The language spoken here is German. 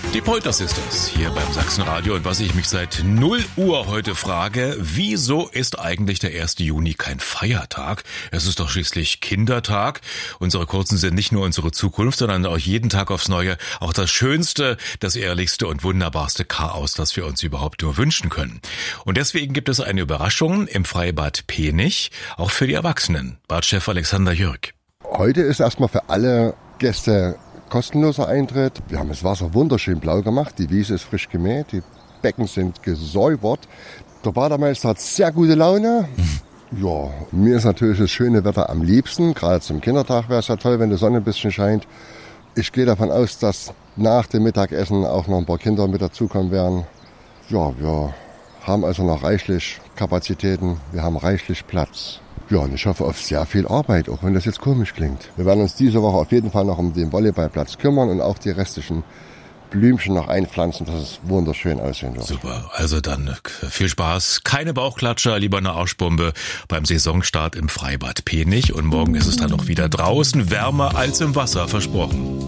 Die Pointer Sisters hier beim Sachsenradio und was ich mich seit 0 Uhr heute frage, wieso ist eigentlich der 1. Juni kein Feiertag? Es ist doch schließlich Kindertag. Unsere Kurzen sind nicht nur unsere Zukunft, sondern auch jeden Tag aufs Neue auch das schönste, das ehrlichste und wunderbarste Chaos, das wir uns überhaupt nur wünschen können. Und deswegen gibt es eine Überraschung im Freibad Penich, auch für die Erwachsenen. Badchef Alexander Jürg. Heute ist erstmal für alle Gäste kostenloser Eintritt. Wir haben das Wasser wunderschön blau gemacht. Die Wiese ist frisch gemäht. Die Becken sind gesäubert. Der Bademeister hat sehr gute Laune. Ja, mir ist natürlich das schöne Wetter am liebsten. Gerade zum Kindertag wäre es ja toll, wenn die Sonne ein bisschen scheint. Ich gehe davon aus, dass nach dem Mittagessen auch noch ein paar Kinder mit dazukommen werden. Ja, wir haben also noch reichlich Kapazitäten. Wir haben reichlich Platz. Ja, und ich hoffe auf sehr viel Arbeit, auch wenn das jetzt komisch klingt. Wir werden uns diese Woche auf jeden Fall noch um den Volleyballplatz kümmern und auch die restlichen Blümchen noch einpflanzen, dass es wunderschön aussehen wird. Super, also dann viel Spaß. Keine Bauchklatscher, lieber eine Arschbombe beim Saisonstart im Freibad Penich. Und morgen ist es dann noch wieder draußen, wärmer als im Wasser, versprochen.